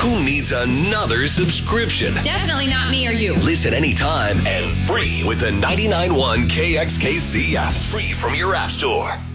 Who needs another subscription? Definitely not me or you. Listen anytime and free with the 99.1 KXKC app. Free from your app store.